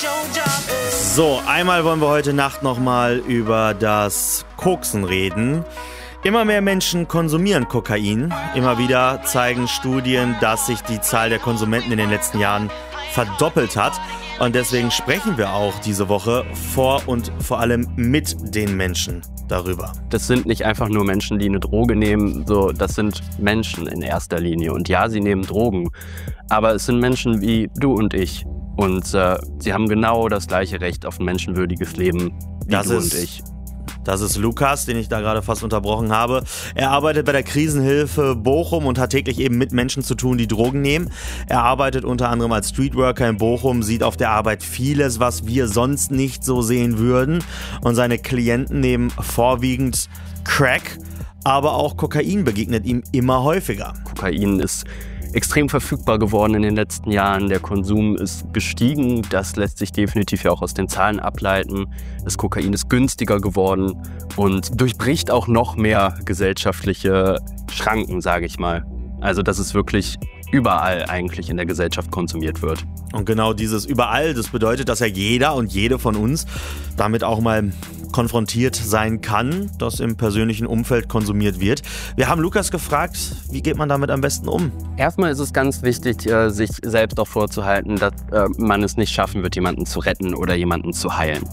So, einmal wollen wir heute Nacht nochmal über das Koksen reden. Immer mehr Menschen konsumieren Kokain. Immer wieder zeigen Studien, dass sich die Zahl der Konsumenten in den letzten Jahren verdoppelt hat. Und deswegen sprechen wir auch diese Woche vor und vor allem mit den Menschen darüber. Das sind nicht einfach nur Menschen, die eine Droge nehmen, das sind Menschen in erster Linie. Und ja, sie nehmen Drogen, aber es sind Menschen wie du und ich. Und sie haben genau das gleiche Recht auf ein menschenwürdiges Leben wie du und ich. Das ist Lukas, den ich da gerade fast unterbrochen habe. Er arbeitet bei der Krisenhilfe Bochum und hat täglich eben mit Menschen zu tun, die Drogen nehmen. Er arbeitet unter anderem als Streetworker in Bochum, sieht auf der Arbeit vieles, was wir sonst nicht so sehen würden. Und seine Klienten nehmen vorwiegend Crack, aber auch Kokain begegnet ihm immer häufiger. Kokain ist extrem verfügbar geworden in den letzten Jahren. Der Konsum ist gestiegen. Das lässt sich definitiv ja auch aus den Zahlen ableiten. Das Kokain ist günstiger geworden und durchbricht auch noch mehr gesellschaftliche Schranken, sage ich mal. Also dass es wirklich überall eigentlich in der Gesellschaft konsumiert wird. Und genau dieses überall, das bedeutet, dass ja jeder und jede von uns damit auch mal konfrontiert sein kann, dass im persönlichen Umfeld konsumiert wird. Wir haben Lukas gefragt, wie geht man damit am besten um? Erstmal ist es ganz wichtig, sich selbst auch vorzuhalten, dass man es nicht schaffen wird, jemanden zu retten oder jemanden zu heilen.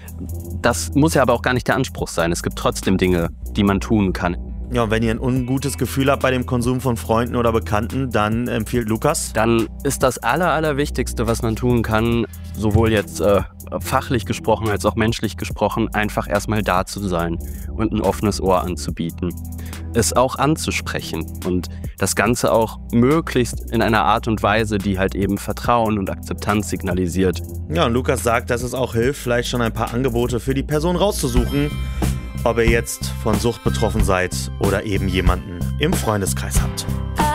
Das muss ja aber auch gar nicht der Anspruch sein. Es gibt trotzdem Dinge, die man tun kann. Ja, und wenn ihr ein ungutes Gefühl habt bei dem Konsum von Freunden oder Bekannten, dann empfiehlt Lukas? Dann ist das Allerwichtigste, was man tun kann, sowohl jetzt fachlich gesprochen als auch menschlich gesprochen, einfach erstmal da zu sein und ein offenes Ohr anzubieten. Es auch anzusprechen und das Ganze auch möglichst in einer Art und Weise, die halt eben Vertrauen und Akzeptanz signalisiert. Ja, und Lukas sagt, dass es auch hilft, vielleicht schon ein paar Angebote für die Person rauszusuchen, ob ihr jetzt von Sucht betroffen seid oder eben jemanden im Freundeskreis habt.